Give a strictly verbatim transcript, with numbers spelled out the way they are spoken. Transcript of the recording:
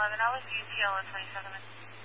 eleven. I was U T L at twenty-seven.